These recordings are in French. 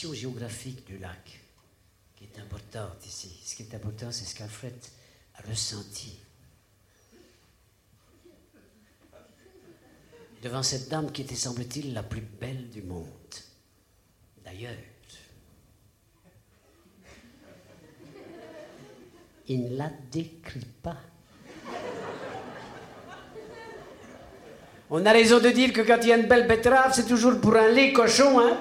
position géographique du lac qui est importante ici. Ce qui est important, c'est ce qu'Alfred a ressenti. Devant cette dame qui était, semble-t-il, la plus belle du monde. D'ailleurs, il ne la décrit pas. On a raison de dire que quand il y a une belle betterave, c'est toujours pour un lait cochon, hein?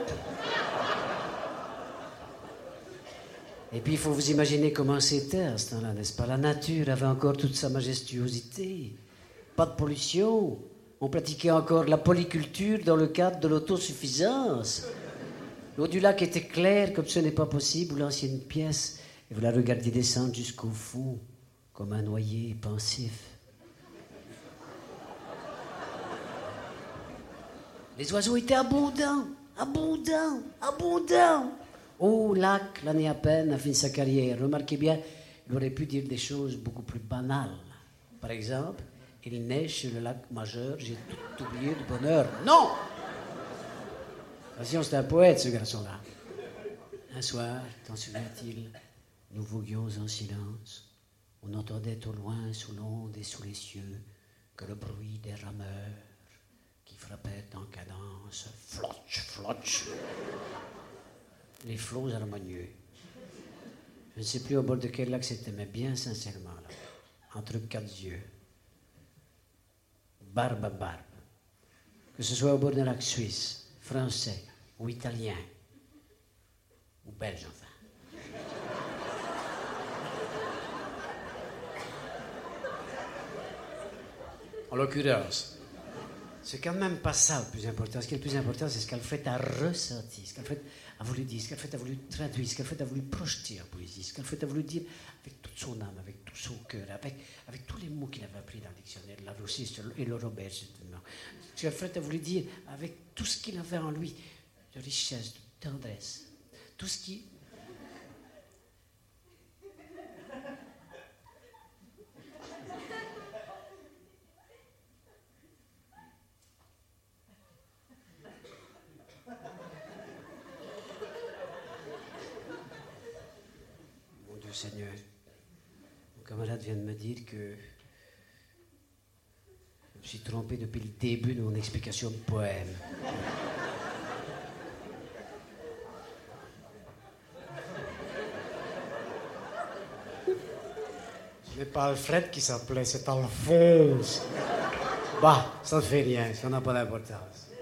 Et puis, il faut vous imaginer comment c'était à ce temps-là, n'est-ce pas? La nature avait encore toute sa majestuosité. Pas de pollution. On pratiquait encore la polyculture dans le cadre de l'autosuffisance. L'eau du lac était claire comme ce n'est pas possible. Vous lanciez une pièce et vous la regardiez descendre jusqu'au fond, comme un noyer pensif. Les oiseaux étaient abondants. Oh, lac, l'année à peine, a fini sa carrière. Remarquez bien, il aurait pu dire des choses beaucoup plus banales. Par exemple, il neige sur le lac majeur, j'ai tout oublié de bonheur. Non! Attention, c'est un poète, ce garçon-là. Un soir, t'en souviens-t-il, nous voguions en silence. On entendait au loin, sous l'onde et sous les cieux, que le bruit des rameurs qui frappaient en cadence. Flotch, flotch. Les flots harmonieux. Je ne sais plus au bord de quel lac c'était, mais bien sincèrement, là, entre quatre yeux. Barbe à barbe. Que ce soit au bord d'un lac suisse, français, ou italien, ou belge, enfin. En l'occurrence, c'est quand même pas ça le plus important. Ce qui est le plus important, c'est ce qu'Alfred a ressenti, ce qu'Alfred a voulu dire, ce qu'Alfred a voulu traduire, ce qu'Alfred a voulu projeter en poésie, ce qu'Alfred a voulu dire avec toute son âme, avec tout son cœur, avec tous les mots qu'il avait appris dans le dictionnaire, la Roussis et le Robert, justement. Ce qu'Alfred a voulu dire avec tout ce qu'il avait en lui, de richesse, de tendresse, tout ce qui... Seigneur, mon camarade vient de me dire que je me suis trompé depuis le début de mon explication de poème. Ce n'est pas Alfred qui s'appelait, c'est Alphonse. Bah, ça ne fait rien, ça n'a pas d'importance.